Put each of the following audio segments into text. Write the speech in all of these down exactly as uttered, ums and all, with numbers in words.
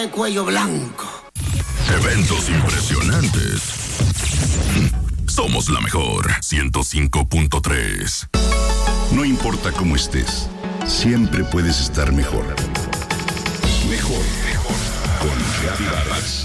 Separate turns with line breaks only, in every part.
de cuello blanco.
Eventos impresionantes. Somos la mejor. ciento cinco punto tres.
No importa cómo estés, siempre puedes estar mejor. Mejor, mejor. Con Gaby Vargas.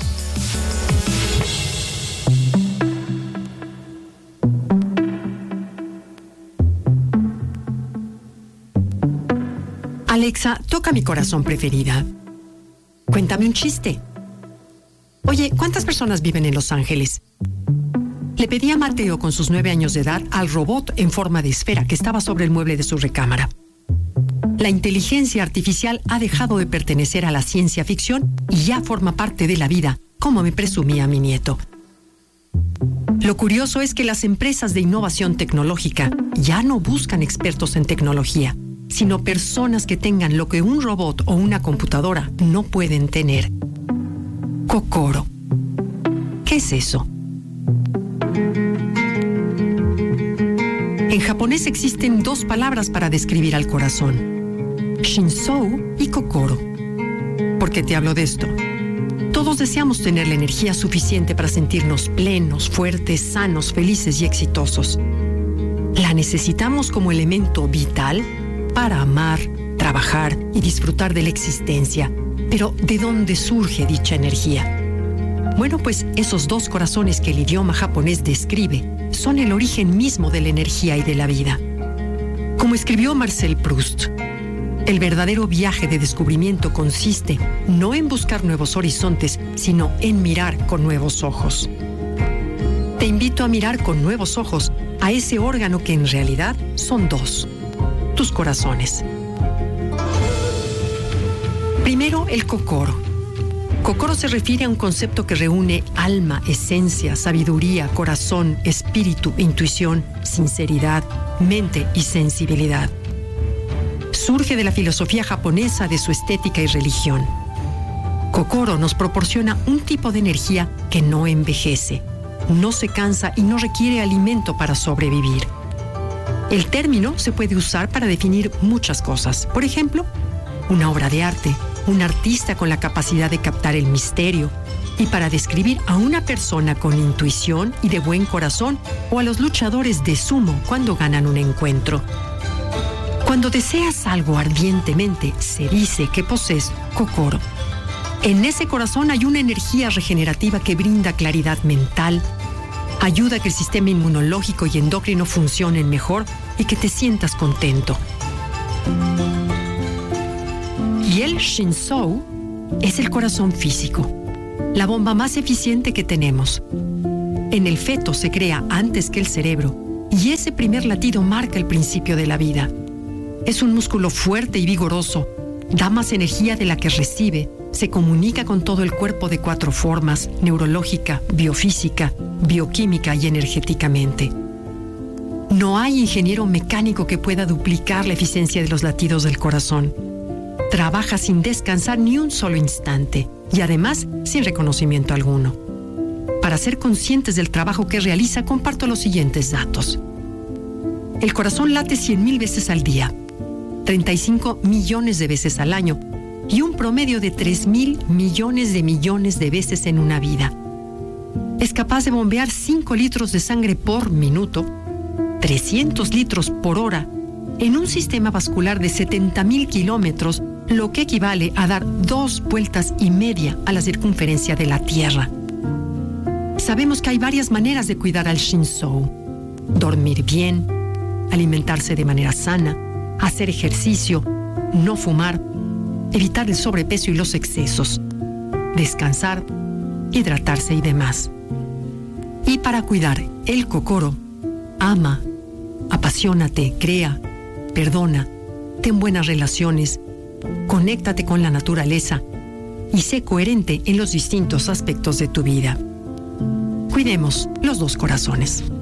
Alexa, toca mi corazón preferida. Cuéntame un chiste. Oye, ¿cuántas personas viven en Los Ángeles? Le pedí a Mateo, con sus nueve años de edad, al robot en forma de esfera que estaba sobre el mueble de su recámara. La inteligencia artificial ha dejado de pertenecer a la ciencia ficción y ya forma parte de la vida, como me presumía mi nieto. Lo curioso es que las empresas de innovación tecnológica ya no buscan expertos en tecnología, sino personas que tengan lo que un robot o una computadora no pueden tener. Kokoro. ¿Qué es eso? En japonés existen dos palabras para describir al corazón: Shinsou y Kokoro. ¿Por qué te hablo de esto? Todos deseamos tener la energía suficiente para sentirnos plenos, fuertes, sanos, felices y exitosos. La necesitamos como elemento vital para amar, trabajar y disfrutar de la existencia. Pero, ¿de dónde surge dicha energía? Bueno, pues esos dos corazones que el idioma japonés describe son el origen mismo de la energía y de la vida. Como escribió Marcel Proust, el verdadero viaje de descubrimiento consiste no en buscar nuevos horizontes, sino en mirar con nuevos ojos. Te invito a mirar con nuevos ojos a ese órgano que en realidad son dos: tus corazones. Primero, el kokoro. Kokoro se refiere a un concepto que reúne alma, esencia, sabiduría, corazón, espíritu, intuición, sinceridad, mente y sensibilidad. Surge de la filosofía japonesa, de su estética y religión. Kokoro nos proporciona un tipo de energía que no envejece, no se cansa y no requiere alimento para sobrevivir. El término se puede usar para definir muchas cosas. Por ejemplo, una obra de arte, un artista con la capacidad de captar el misterio, y para describir a una persona con intuición y de buen corazón, o a los luchadores de sumo cuando ganan un encuentro. Cuando deseas algo ardientemente, se dice que posees kokoro. En ese corazón hay una energía regenerativa que brinda claridad mental, ayuda a que el sistema inmunológico y endocrino funcionen mejor y que te sientas contento. Y el Shinsou es el corazón físico, la bomba más eficiente que tenemos. En el feto se crea antes que el cerebro, y ese primer latido marca el principio de la vida. Es un músculo fuerte y vigoroso, da más energía de la que recibe, se comunica con todo el cuerpo de cuatro formas: neurológica, biofísica, bioquímica y energéticamente. No hay ingeniero mecánico que pueda duplicar la eficiencia de los latidos del corazón. Trabaja sin descansar ni un solo instante y además sin reconocimiento alguno. Para ser conscientes del trabajo que realiza, comparto los siguientes datos. El corazón late cien mil veces al día, treinta y cinco millones de veces al año y un promedio de tres mil millones de millones de veces en una vida. Es capaz de bombear cinco litros de sangre por minuto, trescientos litros por hora, en un sistema vascular de setenta mil kilómetros, lo que equivale a dar dos vueltas y media a la circunferencia de la Tierra. Sabemos que hay varias maneras de cuidar al Shinsou: dormir bien, alimentarse de manera sana, hacer ejercicio, no fumar, evitar el sobrepeso y los excesos, descansar, hidratarse y demás. Y para cuidar el kokoro, ama, apasionate, crea, perdona, ten buenas relaciones, conéctate con la naturaleza y sé coherente en los distintos aspectos de tu vida. Cuidemos los dos corazones.